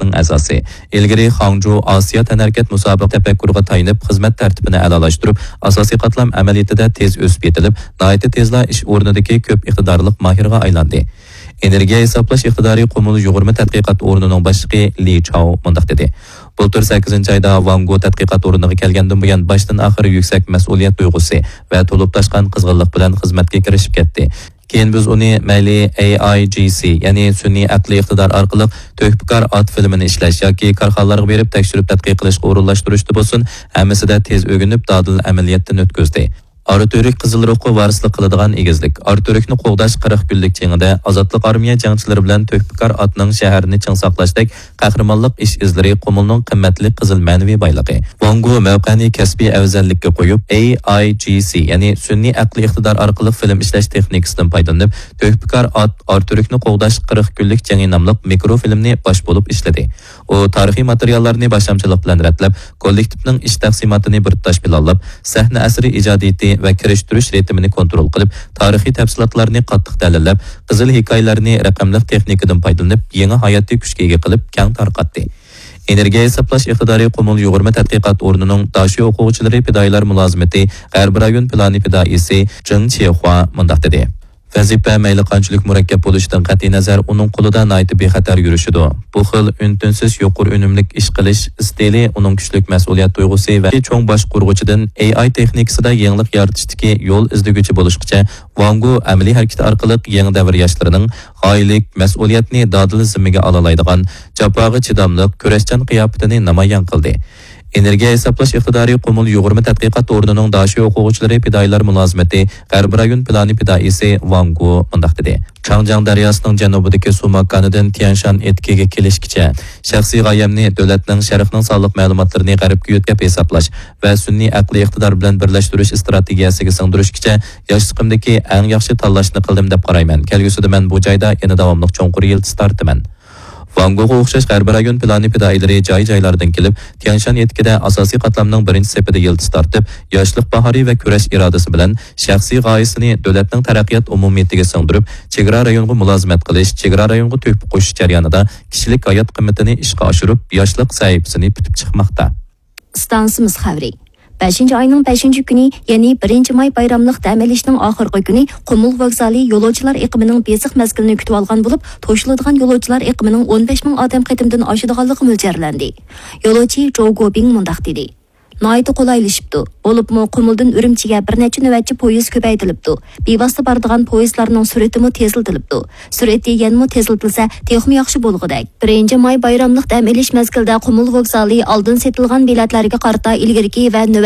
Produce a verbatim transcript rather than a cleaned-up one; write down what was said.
tashkilotning a'zosi. Ilgari Hangzhou Osiyo tanarkat musobaqa tafakkuriga tayinib xizmat tartibini a'lolashtirib, asosiy qatlam amaliyotida tez o'sib yetilib, nihoyat tezla ish o'rnidagi ko'p iqtidorli mahirga aylandi. Energiya hisoblash iqtidoriy qo'mul yug'urma tadqiqot o'rnining boshlig'i Li Chao mundaq dedi. Bultur sakkizinchi oyda Vango tadqiqot o'rniga kelgandan buyon boshdan oxiri yuksak mas'uliyat tuyg'usi va to'lib toshgan qizg'inlik bilan xizmatga kirishib ketdi. Keyin biz uni mayli A I G C, ya'ni sun'iy aqliy iqtidor orqali To'kpikar ot filmini ishlash yoki korxonalarga berib tekshirib tadqiq qilishga o'rinlashtirishdi bo'lsin, hammasida tez o'rganib, dadil amaliyotdan o'tkazdi. Artürk qizil ruhga varislik qiladigan egizlik. Artürkni qo'g'dash qirq kunlik jangida Ozodlik armiya jangchilari bilan To'kpikar otning shaharni ching saqlashdek qahramonlik ish izlari qo'mulning qimmatli qizil ma'naviy boyligi. Vango mavqani kasbiy afzallikka qo'yib A I G C, ya'ni sun'iy aqliy iqtidor orqali film ishlash texnikasidan foydalanib, To'kpikar ot Artürkni qo'g'dash qirq kunlik jangi nomli mikrofilmni bosh bo'lib ishladi. U tarixiy materiallarni bashamchilik bilan ratlab, kollektivning ish taqsimotini bir tash planlab, sahna asri ijodiyati va kirishtirish ritmini kontrol qilib, tarixiy tafsilotlarni qattiq dalillab, qizil hikoyalarni raqamli texnikadan foydalanib, yangi hayotiy kuchga ega qilib, keng tarqatdi. Energiya hisoblash iqtidoriy qo'mul yug'urma tadqiqot o'rnining dashi o'quvchilari fidoyilar mulozimati G'arb rayon plani fidoisi Zheng Qihua mundaq dedi. Vazifa mayli qanchalik murakkab bo'lishidan qat'iy nazar uning qo'lida nihoyat bexatar yurishidir. Bu xil untinsiz yuqori unumlik ish qilish istili uning kuchli mas'uliyat tuyg'usi va cho'ng boshqaruvchidan A I texnikasida yangilik yaratishdagi yo'l izlaguvchi bo'lishgacha Vango amaliy harakat orqali yangi davr yoshlarining g'oyalik mas'uliyatni dadil zimmaga ola oladigan jafoga chidamliq kurashchan qiyofatini namoyon qildi. Energiya hisoblash iqtidoriy qo'mul yug'urma tadqiqot o'rnining dashi o'quvchilari fidoyilar mulozimati G'arb rayon plani fidoisi Vango mundaq dedi. Changjiang daryosining janubidagi Sumakanidan Tianshan etkiga kelishgacha shaxsiy g'oyamni davlatning sharqning sonliq ma'lumotlarini g'arbga yo'tkab hisoblash va sun'iy aqliy iqtidor bilan birlashtirish strategiyasiga singdirishgacha yoshligimdagi eng yaxshi tanlashni qildim deb qarayman. Kelgusida men bu joyda yana davomli cho'nqur yildiz tortaman. Vangoga o'xshash G'arb rayon plani fidoyilari joy-joylardan kelib, Tianshan etkida asosiy qatlamning birinchi sepida yildiz tortib, yoshlik bahoriy va kurash irodasi bilan shaxsiy g'oyasini davlatning taraqqiyot umumiyatiga singdirib, chegara rayonga mulozimat qilish, chegara rayonga to'p qo'shish jarayonida kishilik hayot qiymatini ishga oshirib, yoshlik sahifasini bitib chiqmoqda. Stansimiz xavri. beshinchi oyning beshinchi kuni, ya'ni birinchi may bayramlıq dam olishning oxirgi kuni Qumul vokzali yo'lovchilar iqimining besiq mazgilini kutib olgan bo'lib, to'shiladigan yo'lovchilar iqimining o'n besh ming odam qitimdan oshadiganligi mo'ljarlandi. Yo'lovchi Zhou Guobing mundaq dedi. Nihoyat qulaylashibdi. Bo'libmi Qumuldan Urumchiga bir necha navbatchi poyezd ko'paytirilibdi. Bevosita boradigan poyezdlarning sur'atimi teziltirilibdi. Sur'ati yanmi teziltilsa, texmi yaxshi bo'lg'udak. birinchi may bayramlıq dam olish mazgilida Qumul vokzali oldin setilgan biletlarga qarata ilgirki va